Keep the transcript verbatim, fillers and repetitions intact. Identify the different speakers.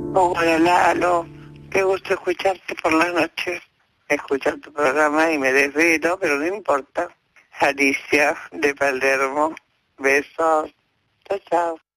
Speaker 1: Hola Lalo, qué gusto escucharte por la noche. Escuchar tu programa y me desvelo, pero no importa. Alicia de Palermo, besos. Chao, chao.